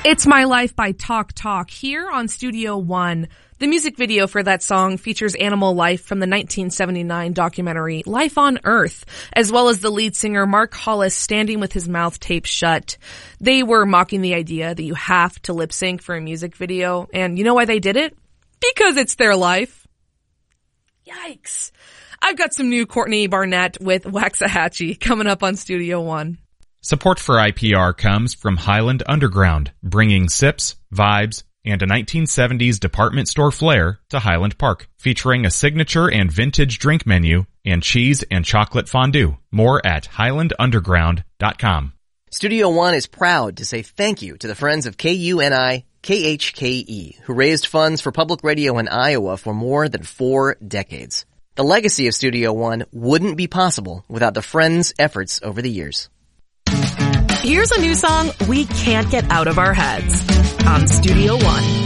It's My Life by Talk Talk here on Studio One. The music video for that song features animal life from the 1979 documentary Life on Earth, as well as the lead singer Mark Hollis standing with his mouth taped shut. They were mocking the idea that you have to lip sync for a music video, and you know why they did it? Because it's their life. Yikes. I've got some new Courtney Barnett with Waxahachie coming up on Studio One. Support for IPR comes from Highland Underground, bringing sips, vibes, and a 1970s department store flair to Highland Park, featuring a signature and vintage drink menu and cheese and chocolate fondue. More at highlandunderground.com. Studio One is proud to say thank you to the friends of KUNI KHKE, who raised funds for public radio in Iowa for more than 4 decades. The legacy of Studio One wouldn't be possible without the friends' efforts over the years. Here's a new song we can't get out of our heads on Studio One.